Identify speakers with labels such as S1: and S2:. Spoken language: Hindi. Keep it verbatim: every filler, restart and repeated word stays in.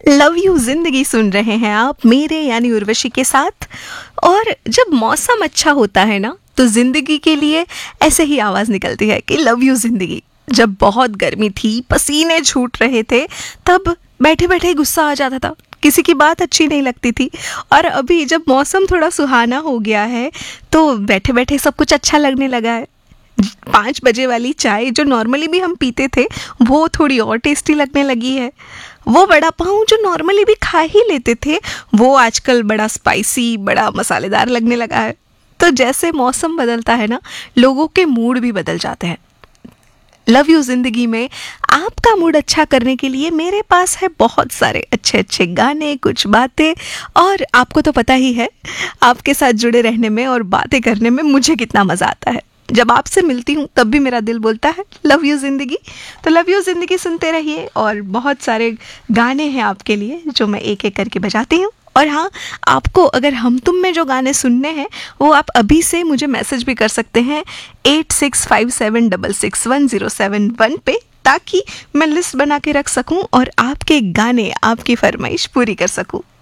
S1: लव यू जिंदगी सुन रहे हैं आप मेरे यानी उर्वशी के साथ। और जब मौसम अच्छा होता है ना तो जिंदगी के लिए ऐसे ही आवाज़ निकलती है कि लव यू जिंदगी। जब बहुत गर्मी थी, पसीने छूट रहे थे, तब बैठे बैठे गुस्सा आ जाता था, किसी की बात अच्छी नहीं लगती थी। और अभी जब मौसम थोड़ा सुहाना हो गया है तो बैठे बैठे सब कुछ अच्छा लगने लगा है। पाँच बजे वाली चाय जो नॉर्मली भी हम पीते थे वो थोड़ी और टेस्टी लगने लगी है। वो वड़ा पाव जो नॉर्मली भी खा ही लेते थे वो आजकल बड़ा स्पाइसी, बड़ा मसालेदार लगने लगा है। तो जैसे मौसम बदलता है ना, लोगों के मूड भी बदल जाते हैं। लव यू जिंदगी में आपका मूड अच्छा करने के लिए मेरे पास है बहुत सारे अच्छे अच्छे गाने, कुछ बातें। और आपको तो पता ही है आपके साथ जुड़े रहने में और बातें करने में मुझे कितना मज़ा आता है। जब आपसे मिलती हूँ तब भी मेरा दिल बोलता है लव यू ज़िंदगी। तो लव यू ज़िंदगी सुनते रहिए और बहुत सारे गाने हैं आपके लिए जो मैं एक एक करके बजाती हूँ। और हाँ, आपको अगर हम तुम में जो गाने सुनने हैं वो आप अभी से मुझे मैसेज भी कर सकते हैं eight six five seven double six one zero seven one पे, ताकि मैं लिस्ट बना के रख सकूँ और आपके गाने, आपकी फरमाइश पूरी कर सकूँ।